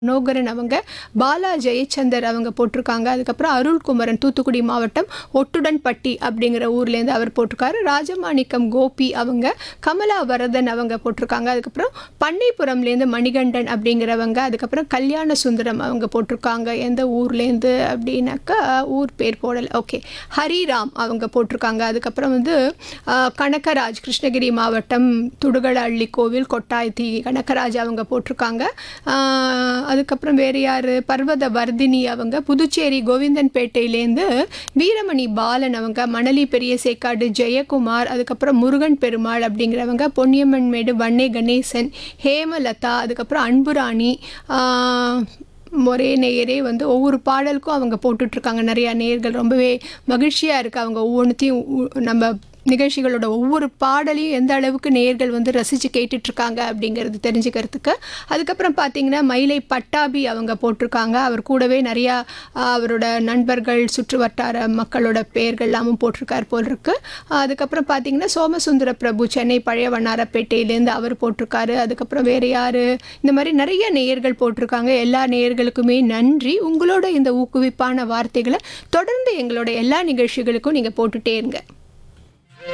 மனோகரன் அவங்க, பாலா ஜெயச்சந்தர் அவங்க போட்டிருக்காங்க. அதுக்கப்புறம் அருள்குமரன் தூத்துக்குடி மாவட்டம் ஒட்டுடன்பட்டி அப்படிங்கிற ஊர்லேருந்து அவர் போட்டிருக்காரு. ராஜமாணிக்கம் கோபி அவங்க, கமலா வரதன் அவங்க போட்டிருக்காங்க. அதுக்கப்புறம் பண்ணைப்புறம்லேருந்து மணிகண்டன் அப்படிங்கிறவங்க, அதுக்கப்புறம் கல்யாண சுந்தரம் அவங்க போட்டிருக்காங்க. எந்த ஊர்லேருந்து அப்படின்னாக்கா ஊர் பேர் போடலை. ஓகே, ஹரிராம் அவங்க போட்டிருக்காங்க. அதுக்கப்புறம் வந்து கனகராஜ் கிருஷ்ணகிரி மாவட்டம் துடுகள கோவில் கொட்டாயத்தி கனகராஜ் அவங்க போட்டிருக்காங்க. அதுக்கப்புறம் வேறு யார், பர்வத வர்தினி அவங்க புதுச்சேரி கோவிந்தன்பேட்டையிலேருந்து வீரமணி பாலன் அவங்க, மணலி பெரிய சேக்காடு ஜெயக்குமார், அதுக்கப்புறம் முருகன் பெருமாள் அப்படிங்கிறவங்க, பொன்னியம்மன்மேடு வன்னே கணேசன், ஹேமலதா, அதுக்கப்புறம் அன்புராணி, ஒரே நேயரே வந்து ஒவ்வொரு பாடலுக்கும் அவங்க போட்டுட்ருக்காங்க. நிறையா நேயர்கள் ரொம்பவே மகிழ்ச்சியாக இருக்குது. அவங்க ஒவ்வொன்றுத்தையும் நம்ம நிகழ்ச்சிகளோட ஒவ்வொரு பாடலையும் எந்த அளவுக்கு நேயர்கள் வந்து ரசித்து கேட்டுட்ருக்காங்க அப்படிங்கிறது தெரிஞ்சுக்கிறதுக்கு. அதுக்கப்புறம் பார்த்திங்கன்னா மயிலை பட்டாபி அவங்க போட்டிருக்காங்க. அவர் கூடவே நிறையா அவரோட நண்பர்கள் சுற்று வட்டார மக்களோட பெயர்கள்லாமும் போட்டிருக்கார் போல் இருக்கு. அதுக்கப்புறம் பார்த்திங்கன்னா சோமசுந்தர பிரபு சென்னை பழைய வண்ணாரப்பேட்டையிலேருந்து அவர் போட்டிருக்காரு. அதுக்கப்புறம் வேறு யார், இந்த மாதிரி நிறைய நேயர்கள் போட்டிருக்காங்க. எல்லா நேயர்களுக்குமே நன்றி. உங்களோட இந்த ஊக்குவிப்பான வார்த்தைகளை தொடர்ந்து எங்களோட எல்லா நிகழ்ச்சிகளுக்கும் நீங்கள் போட்டுகிட்டே இருங்க.